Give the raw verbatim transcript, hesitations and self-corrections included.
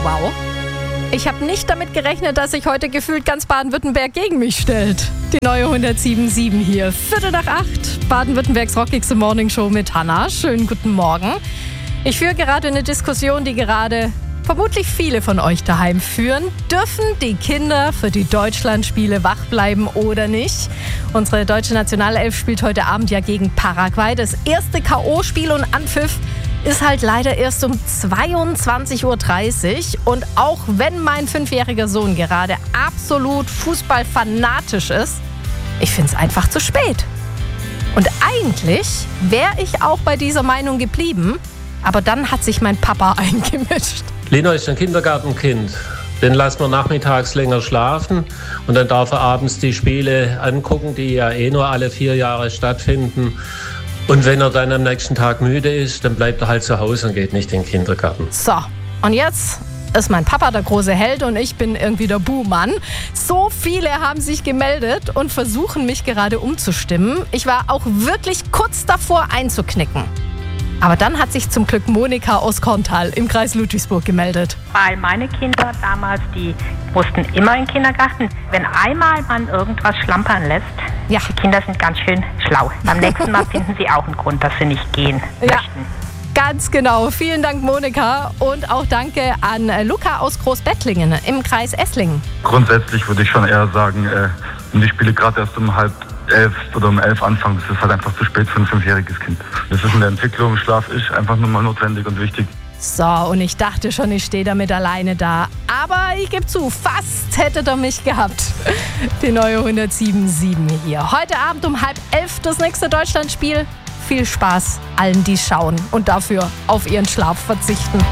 wow. Ich habe nicht damit gerechnet, dass sich heute gefühlt ganz Baden-Württemberg gegen mich stellt. Die neue hundertsieben Komma sieben hier. Viertel nach acht. Baden-Württembergs rockigste Morningshow mit Hannah. Schönen guten Morgen. Ich führe gerade eine Diskussion, die gerade vermutlich viele von euch daheim führen. Dürfen die Kinder für die Deutschlandspiele wach bleiben oder nicht? Unsere deutsche Nationalelf spielt heute Abend ja gegen Paraguay. Das erste K O-Spiel und Anpfiff ist halt leider erst um zweiundzwanzig Uhr dreißig. Und auch wenn mein fünfjähriger Sohn gerade absolut fußballfanatisch ist, ich finde es einfach zu spät. Und eigentlich wäre ich auch bei dieser Meinung geblieben, aber dann hat sich mein Papa eingemischt. Lena ist ein Kindergartenkind. Den lassen wir nachmittags länger schlafen und dann darf er abends die Spiele angucken, die ja eh nur alle vier Jahre stattfinden. Und wenn er dann am nächsten Tag müde ist, dann bleibt er halt zu Hause und geht nicht in den Kindergarten. So, und jetzt ist mein Papa der große Held und ich bin irgendwie der Buhmann. So viele haben sich gemeldet und versuchen mich gerade umzustimmen. Ich war auch wirklich kurz davor einzuknicken. Aber dann hat sich zum Glück Monika aus Korntal im Kreis Ludwigsburg gemeldet. Weil meine Kinder damals, die mussten immer in den Kindergarten. Wenn einmal man irgendwas schlampern lässt, ja. Die Kinder sind ganz schön schlau. Beim nächsten Mal finden sie auch einen Grund, dass sie nicht gehen ja. möchten. Ganz genau. Vielen Dank, Monika. Und auch danke an Luca aus Großbettlingen im Kreis Esslingen. Grundsätzlich würde ich schon eher sagen, äh, wenn die Spiele gerade erst um halb elf oder um elf anfangen, das ist halt einfach zu spät für ein fünfjähriges Kind. Das ist in der Entwicklung, Schlaf ist einfach nur mal notwendig und wichtig. So, und ich dachte schon, ich stehe damit alleine da. Aber ich gebe zu, fast hättet ihr mich gehabt. Die neue hundertsieben Komma sieben hier. Heute Abend um halb elf das nächste Deutschlandspiel. Viel Spaß allen, die schauen und dafür auf ihren Schlaf verzichten.